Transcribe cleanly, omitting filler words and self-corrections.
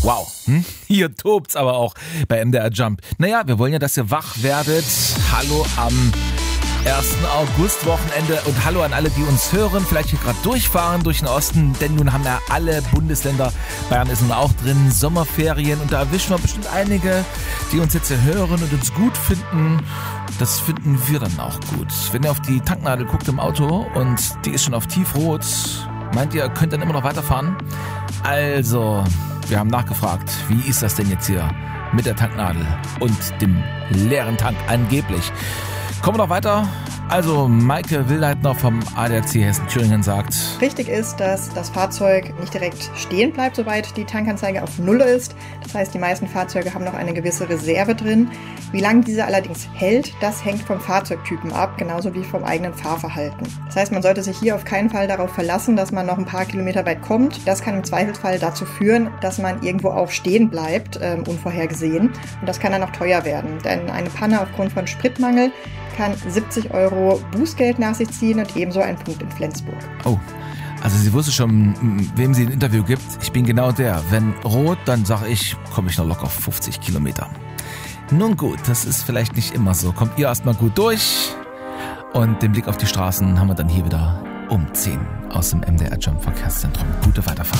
Wow, hier tobt's aber auch bei MDR Jump. Naja, wir wollen ja, dass ihr wach werdet. Hallo am 1. August-Wochenende und hallo an alle, die uns hören, vielleicht hier gerade durchfahren durch den Osten, denn nun haben ja alle Bundesländer, Bayern ist nun auch drin, Sommerferien und da erwischen wir bestimmt einige, die uns jetzt hier hören und uns gut finden. Das finden wir dann auch gut. Wenn ihr auf die Tanknadel guckt im Auto und die ist schon auf tiefrot, meint ihr, könnt dann immer noch weiterfahren? Also, wir haben nachgefragt, wie ist das denn jetzt hier mit der Tanknadel und dem leeren Tank angeblich? Kommen wir noch weiter. Also Maike Wildleitner vom ADAC Hessen-Thüringen sagt: Richtig ist, dass das Fahrzeug nicht direkt stehen bleibt, sobald die Tankanzeige auf Null ist. Das heißt, die meisten Fahrzeuge haben noch eine gewisse Reserve drin. Wie lange diese allerdings hält, das hängt vom Fahrzeugtypen ab, genauso wie vom eigenen Fahrverhalten. Das heißt, man sollte sich hier auf keinen Fall darauf verlassen, dass man noch ein paar Kilometer weit kommt. Das kann im Zweifelsfall dazu führen, dass man irgendwo auch stehen bleibt, unvorhergesehen. Und das kann dann auch teuer werden, denn eine Panne aufgrund von Spritmangel kann 70 € Bußgeld nach sich ziehen und ebenso ein Punkt in Flensburg. Oh, also sie wusste schon, wem sie ein Interview gibt. Ich bin genau der. Wenn rot, dann sage ich, komme ich noch locker auf 50 Kilometer. Nun gut, das ist vielleicht nicht immer so. Kommt ihr erstmal gut durch und den Blick auf die Straßen haben wir dann hier wieder um 10 aus dem MDR Jump Verkehrszentrum. Gute Weiterfahrt.